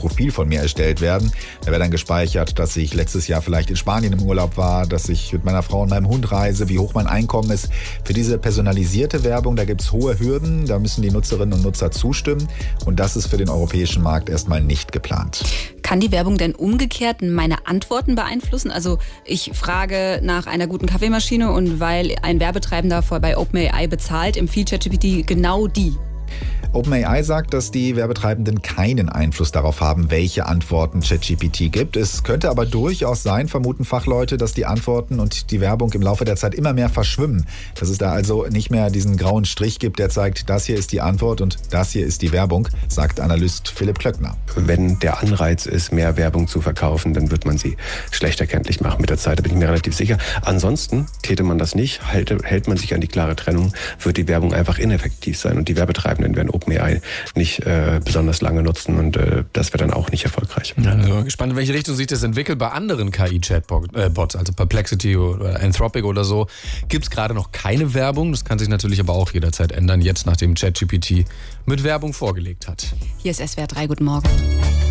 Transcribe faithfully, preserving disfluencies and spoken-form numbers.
Profil von mir erstellt werden. Da wäre dann gespeichert, dass ich letztes Jahr vielleicht in Spanien im Urlaub war, dass ich mit meiner Frau und meinem Hund reise, wie hoch mein Einkommen ist. Für diese personalisierte Werbung, da gibt es hohe Hürden, da müssen die Nutzerinnen und Nutzer zustimmen und das ist für den europäischen Markt erstmal nicht geplant. Kann die Werbung denn umgekehrt meine Antworten beeinflussen? Also ich frage nach einer guten Kaffeemaschine und weil ein Werbetreibender bei OpenAI bezahlt, empfiehlt ChatGPT genau die. OpenAI sagt, dass die Werbetreibenden keinen Einfluss darauf haben, welche Antworten ChatGPT gibt. Es könnte aber durchaus sein, vermuten Fachleute, dass die Antworten und die Werbung im Laufe der Zeit immer mehr verschwimmen. Dass es da also nicht mehr diesen grauen Strich gibt, der zeigt, das hier ist die Antwort und das hier ist die Werbung, sagt Analyst Philipp Klöckner. Wenn der Anreiz ist, mehr Werbung zu verkaufen, dann wird man sie schlecht erkenntlich machen mit der Zeit. Da bin ich mir relativ sicher. Ansonsten täte man das nicht, hält, hält man sich an die klare Trennung, wird die Werbung einfach ineffektiv sein und die Werbetreibenden werden OpenAI nicht äh, besonders lange nutzen und äh, das wird dann auch nicht erfolgreich. Ja, also gespannt, in welche Richtung sich das entwickelt. Bei anderen K I-Chatbots, äh, also Perplexity oder Anthropic oder so, gibt es gerade noch keine Werbung. Das kann sich natürlich aber auch jederzeit ändern, jetzt nachdem ChatGPT mit Werbung vorgelegt hat. Hier ist S W R drei, guten Morgen.